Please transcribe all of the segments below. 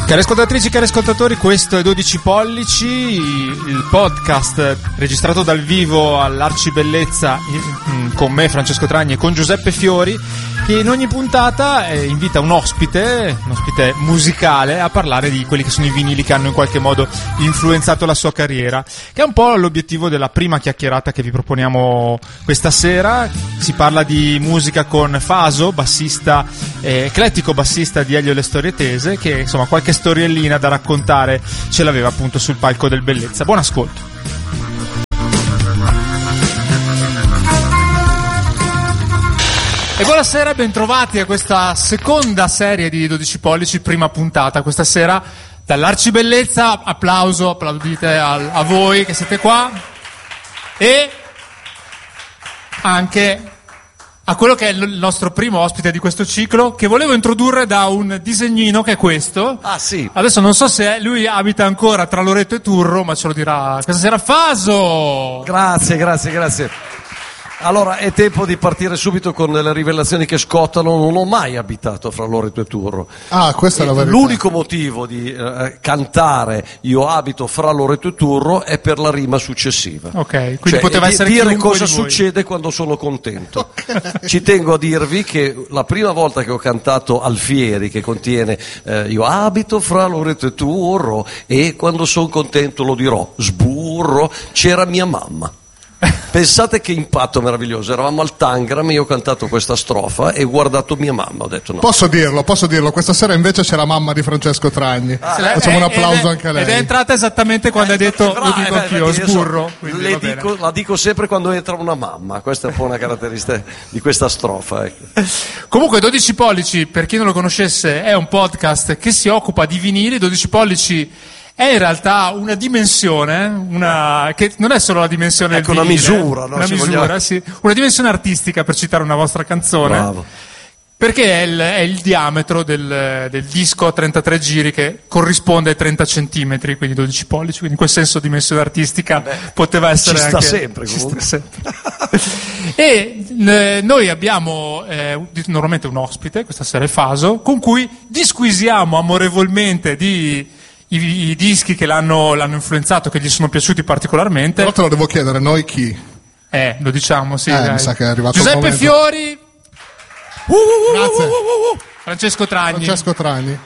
Cari ascoltatrici, cari ascoltatori, questo è 12 pollici, il podcast registrato dal vivo all'Arcibellezza con me, Francesco Tragni, e con Giuseppe Fiori, che in ogni puntata invita un ospite musicale a parlare di quelli che sono i vinili che hanno in qualche modo influenzato la sua carriera, che è un po' l'obiettivo della prima chiacchierata che vi proponiamo questa sera. Si parla di musica con Faso, eclettico bassista di Elio e le Storie Tese, che insomma qualche storiellina da raccontare ce l'aveva appunto sul palco del Bellezza. Buon ascolto. E buonasera, bentrovati a questa seconda serie di 12 pollici, prima puntata. Questa sera dall'Arcibellezza, applaudite a voi che siete qua, e anche a quello che è il nostro primo ospite di questo ciclo, che volevo introdurre da un disegnino che è questo. Ah sì. Adesso non so se lui abita ancora tra Loreto e Turro, ma ce lo dirà questa sera. Faso! Grazie. Allora è tempo di partire subito con le rivelazioni che scottano. Non ho mai abitato fra Loreto e Turro. Ah, questa è la verità. L'unico motivo di cantare "io abito fra Loreto e Turro" è per la rima successiva. Ok, quindi poteva essere dire cosa succede quando sono contento. Okay. Ci tengo a dirvi che la prima volta che ho cantato Alfieri, che contiene "io abito fra Loreto e Turro e quando sono contento lo dirò, sburro", c'era mia mamma. Pensate che impatto meraviglioso. Eravamo al Tangram, io ho cantato questa strofa e ho guardato mia mamma, ho detto no. Posso dirlo, questa sera invece c'è la mamma di Francesco Tragni. Facciamo un applauso anche a lei. Ed è entrata esattamente quando hai detto, lo dico anch'io, sburro. La dico sempre quando entra una mamma, questa è un po' una caratteristica di questa strofa. Ecco. Comunque 12 pollici, per chi non lo conoscesse, è un podcast che si occupa di vinili. 12 pollici è in realtà una dimensione, che non è solo la dimensione del vinile, una misura, no? Sì, una dimensione artistica, per citare una vostra canzone. Bravo. Perché è il diametro del disco a 33 giri, che corrisponde ai 30 centimetri, quindi 12 pollici, quindi in quel senso dimensione artistica poteva essere ci sta anche... sempre comunque. E noi abbiamo normalmente un ospite, questa sera è Faso, con cui disquisiamo amorevolmente i dischi che l'hanno influenzato, che gli sono piaciuti particolarmente. Però te lo devo chiedere, noi chi? Lo diciamo, sì. Mi sa che è arrivato Giuseppe il momento. Fiori. Grazie. Francesco Tragni.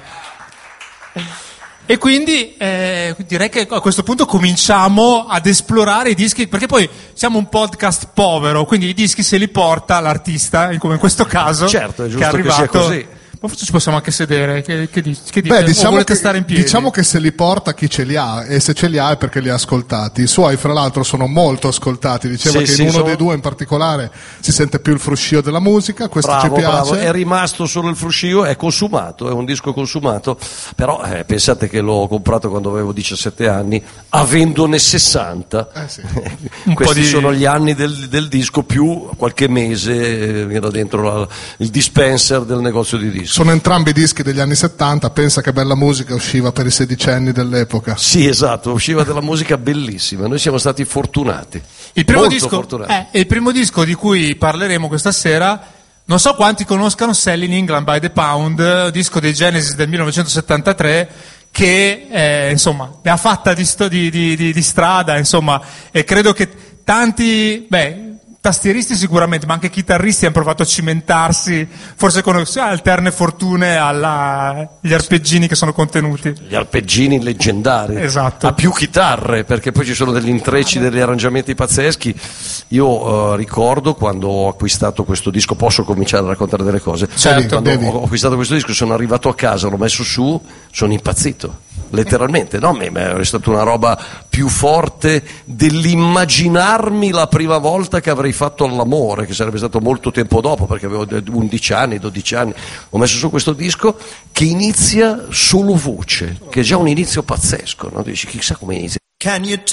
E quindi direi che a questo punto cominciamo ad esplorare i dischi, perché poi siamo un podcast povero, quindi i dischi se li porta l'artista, come in questo caso. Certo, è giusto che è arrivato, che sia così. Ma forse ci possiamo anche sedere, che dite? Beh, volete stare in piedi? Diciamo che se li porta chi ce li ha, e se ce li ha è perché li ha ascoltati. I suoi, fra l'altro, sono molto ascoltati. Diceva che in uno dei due in particolare si sente più il fruscio della musica, questo ci piace. Bravo. È rimasto solo il fruscio, è consumato, è un disco consumato, però pensate che l'ho comprato quando avevo 17 anni, avendone 60. Sì. Questi sono gli anni del disco, più qualche mese era dentro il dispenser del negozio di dischi. Sono entrambi dischi degli anni 70, pensa che bella musica usciva per i sedicenni dell'epoca. Sì, esatto, usciva della musica bellissima, noi siamo stati fortunati. Il primo disco di cui parleremo questa sera, non so quanti conoscano Selling England by the Pound, disco dei Genesis del 1973, che insomma ne ha fatta di strada, insomma, e credo che tanti, tastieristi sicuramente, ma anche chitarristi hanno provato a cimentarsi, forse con alterne fortune agli arpeggini che sono contenuti. Gli arpeggini leggendari. Esatto. A più chitarre, perché poi ci sono degli intrecci, degli arrangiamenti pazzeschi. Io ricordo quando ho acquistato questo disco, posso cominciare a raccontare delle cose? Certo. Quando ho acquistato questo disco, sono arrivato a casa, l'ho messo su, sono impazzito. Letteralmente, no? È stata una roba più forte dell'immaginarmi la prima volta che avrei fatto l'amore, che sarebbe stato molto tempo dopo, perché avevo 11 anni, 12 anni. Ho messo su questo disco che inizia solo voce, che è già un inizio pazzesco, no? Dici, chissà come inizia.